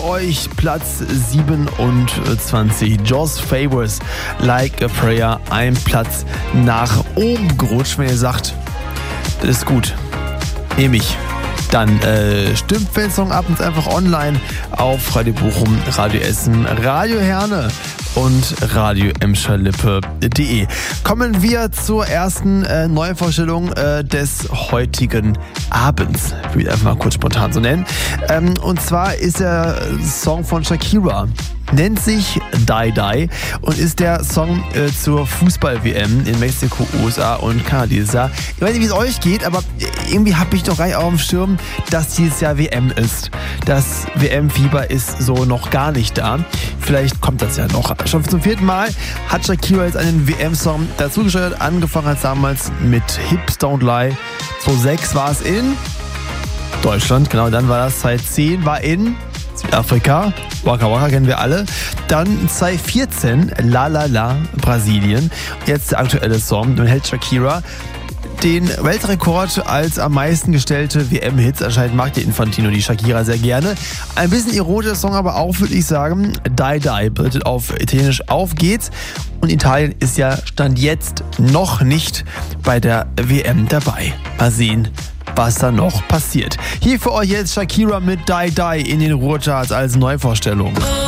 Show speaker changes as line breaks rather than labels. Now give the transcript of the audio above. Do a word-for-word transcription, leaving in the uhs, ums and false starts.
Euch Platz siebenundzwanzig. Joss Favors, Like a Prayer, ein Platz nach oben gerutscht. Wenn ihr sagt, das ist gut, nehme ich. Dann äh, stimmt für den Song ab und einfach online auf Radio Bochum, Radio Essen, Radio Herne und Radio Emscher-Lippe punkt de. Kommen wir zur ersten äh, Neuvorstellung äh, des heutigen Abends. Ich will einfach mal kurz spontan so nennen. Ähm, und zwar ist der Song von Shakira. Nennt sich Die Die und ist der Song äh, zur Fußball-W M in Mexiko, U S A und Kanada dieses Jahr. Ich weiß nicht, wie es euch geht, aber irgendwie habe ich doch gleich auf dem Schirm, dass dieses Jahr W M ist. Das W M-Fieber ist so noch gar nicht da. Vielleicht kommt das ja noch. Schon zum vierten Mal hat Shakira jetzt einen W M-Song dazugesteuert. Angefangen hat damals mit Hips Don't Lie. zweitausendsechs war es in Deutschland, genau, dann war das zweitausendzehn, war in Südafrika, Waka Waka kennen wir alle. Dann zweitausendvierzehn, La La La, Brasilien. Jetzt der aktuelle Song. Nun hält Shakira den Weltrekord als am meisten gestellte W M-Hits. Anscheinend mag der Infantino die Shakira sehr gerne. Ein bisschen ironischer Song, aber auch, würde ich sagen. Die Die bedeutet auf Italienisch Auf geht's. Und Italien ist ja Stand jetzt noch nicht bei der W M dabei. Mal sehen, was da noch passiert. Hier für euch jetzt Shakira mit Die Die in den Ruhrcharts als Neuvorstellung.